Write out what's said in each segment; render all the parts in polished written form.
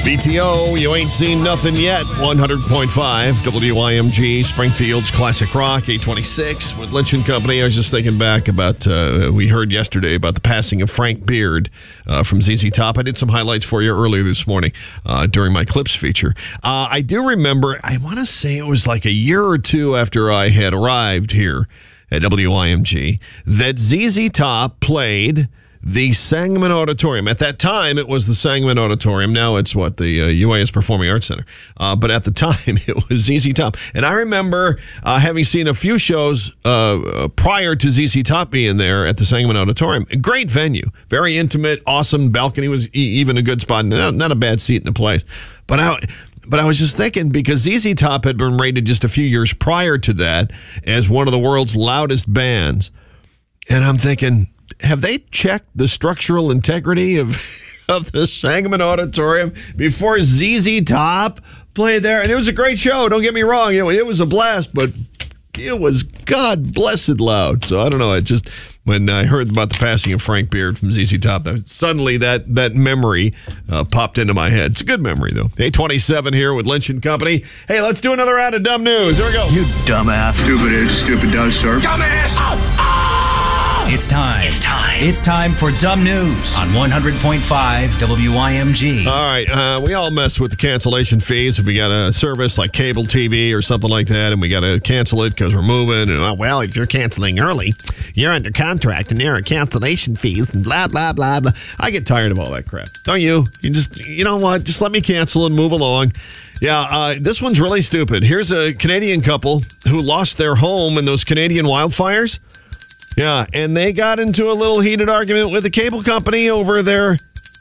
BTO, you ain't seen nothing yet. 100.5 WIMG, Springfield's Classic Rock, 826 with Lynch & Company. I was just thinking back about, we heard yesterday about the passing of Frank Beard from ZZ Top. I did some highlights for you earlier this morning during my Clips feature. I do remember, I want to say it was like a year or two after I had arrived here at WIMG, that ZZ Top played the Sangamon Auditorium. At that time, it was the Sangamon Auditorium. Now it's the UAS Performing Arts Center. But at the time, it was ZZ Top. And I remember having seen a few shows prior to ZZ Top being there at the Sangamon Auditorium. A great venue. Very intimate, awesome. Balcony was even a good spot. Not a bad seat in the place. But I was just thinking, because ZZ Top had been rated just a few years prior to that as one of the world's loudest bands. And I'm thinking, have they checked the structural integrity of the Sangamon Auditorium before ZZ Top played there? And it was a great show. Don't get me wrong. It was a blast, but it was God blessed loud. So I don't know. It just, when I heard about the passing of Frank Beard from ZZ Top, suddenly that memory popped into my head. It's a good memory, though. 827 here with Lynch & Company. Hey, let's do another round of dumb news. Here we go. You dumbass. Stupid is, stupid does, sir. Dumbass! It's time for Dumb News on 100.5 WIMG. All right. We all mess with the cancellation fees if we got a service like cable TV or something like that, and we got to cancel it because we're moving. And, well, if you're canceling early, you're under contract, and there are cancellation fees and blah, blah, blah, blah. I get tired of all that crap. Don't you? You know what? Just let me cancel and move along. Yeah, this one's really stupid. Here's a Canadian couple who lost their home in those Canadian wildfires. Yeah, and they got into a little heated argument with the cable company over their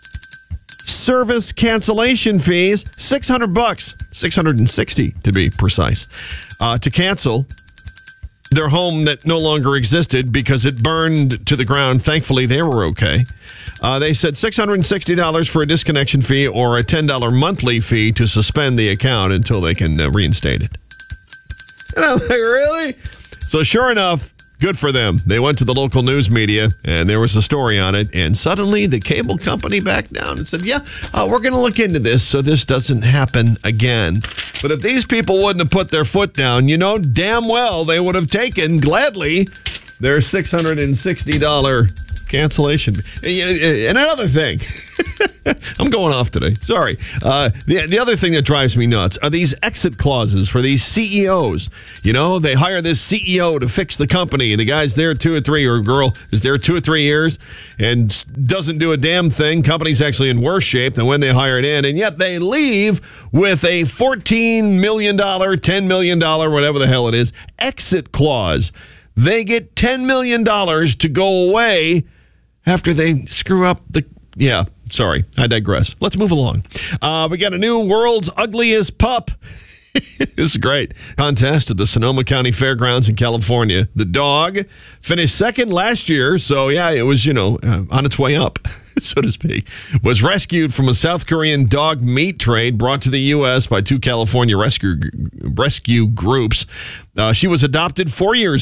service cancellation fees. $600, $660 to be precise, to cancel their home that no longer existed because it burned to the ground. Thankfully, they were okay. They said $660 for a disconnection fee or a $10 monthly fee to suspend the account until they can reinstate it. And I'm like, really? So sure enough, good for them. They went to the local news media, and there was a story on it, and suddenly the cable company backed down and said, we're going to look into this so this doesn't happen again. But if these people wouldn't have put their foot down, damn well they would have taken gladly their $660 cancellation. And another thing, I'm going off today. Sorry. The other thing that drives me nuts are these exit clauses for these CEOs. They hire this CEO to fix the company. The guy's there 2 or 3, or girl is there 2 or 3 years and doesn't do a damn thing. Company's actually in worse shape than when they hired in, and yet they leave with a $14 million, $10 million, whatever the hell it is, exit clause. They get $10 million to go away after they screw up Yeah, sorry, I digress. Let's move along. We got a new World's Ugliest Pup. This is great. Contest at the Sonoma County Fairgrounds in California. The dog finished second last year, so yeah, it was, on its way up, so to speak. Was rescued from a South Korean dog meat trade brought to the U.S. by 2 California rescue groups. She was adopted 4 years